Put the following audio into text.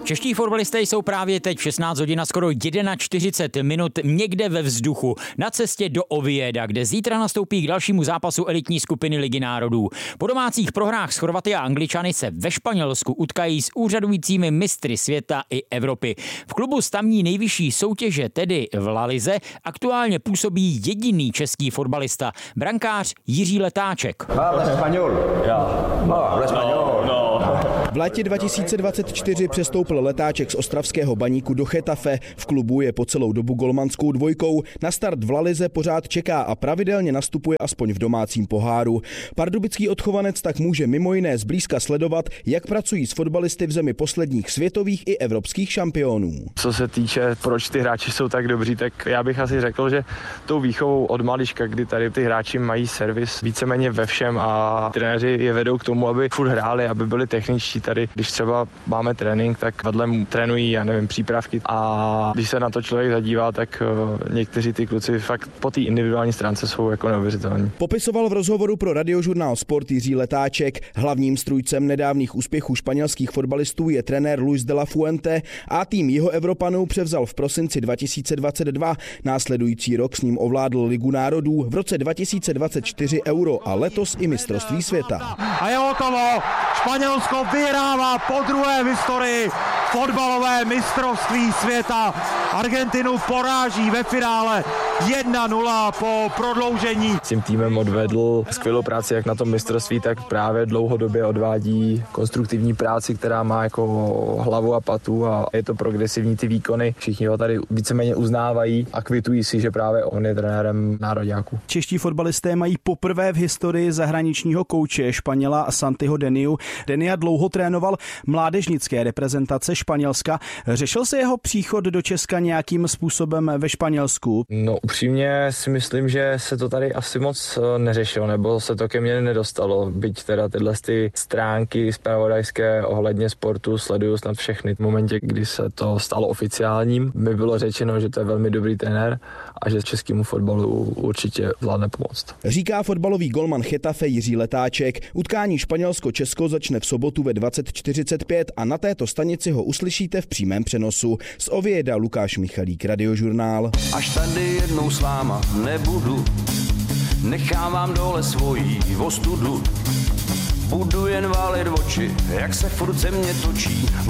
Čeští fotbalisté jsou právě teď v 16 hodin a skoro 41 někde ve vzduchu na cestě do Ovieda, kde zítra nastoupí k dalšímu zápasu elitní skupiny Ligy národů. Po domácích prohrách s Chorvaty a Angličany se ve Španělsku utkají s úřadujícími mistry světa i Evropy. V klubu z tamní nejvyšší soutěže, tedy v La Lize, aktuálně působí jediný český fotbalista, brankář Jiří Letáček. V létě 2024 přestoupil Letáček z ostravského Baníku do Chetafe. V klubu je po celou dobu golmanskou dvojkou. Na start v La Lize pořád čeká a pravidelně nastupuje aspoň v domácím poháru. Pardubický odchovanec tak může mimo jiné zblízka sledovat, jak pracují s fotbalisty v zemi posledních světových i evropských šampionů. Co se týče, proč ty hráči jsou tak dobří, tak já bych asi řekl, že tou výchovou od malička, kdy tady ty hráči mají servis víceméně ve všem a trenéři je vedou k tomu, aby furt hráli, aby byli techničtí. Tady, když třeba máme trénink, tak vedle trénují, přípravky a když se na to člověk zadívá, tak někteří ty kluci fakt po té individuální stránce jsou jako neuvěřitelní. Popisoval v rozhovoru pro Radiožurnál Sport Jiří Letáček. Hlavním strůjcem nedávných úspěchů španělských fotbalistů je trenér Luis de la Fuente a tým jeho Evropanů převzal v prosinci 2022. Následující rok s ním ovládl Ligu národů, v roce 2024 Euro a letos i mistrovství světa. A je hotovo! Španělsko vyhrává podruhé v historii fotbalové mistrovství světa. Argentinu poráží ve finále 1-0 po prodloužení. S tím týmem odvedl skvělou práci jak na tom mistrovství, tak právě dlouhodobě odvádí konstruktivní práci, která má jako hlavu a patu a je to progresivní ty výkony. Všichni ho tady víceméně uznávají a kvitují si, že právě on je trenérem nároďáků. Čeští fotbalisté mají poprvé v historii zahraničního kouče Španěla Santiho Deniu. Denia dlouho trénoval mládežnické reprezentace Španělska. Řešil se jeho příchod do Česka nějakým způsobem ve Španělsku? No upřímně si myslím, že se to tady asi moc neřešilo, nebo se to ke mně nedostalo, byť teda tyhle ty stránky zpravodajské ohledně sportu sleduju snad všechny. V momentě, kdy se to stalo oficiálním, mi bylo řečeno, že to je velmi dobrý trenér a že českému fotbalu určitě zvládne pomoct. Říká fotbalový golman Chetafe Jiří Letáček. Utkání Španělsko-Česko začne v sobotu ve 20:45 a na této stanici ho uslyšíte v přímém přenosu. Z Ovieda Lukáš Michalík, Radiožurnál. Až tady jednou s váma nebudu, nechávám dole svojí ostudu. Budu jen válit oči, jak se furt země točí.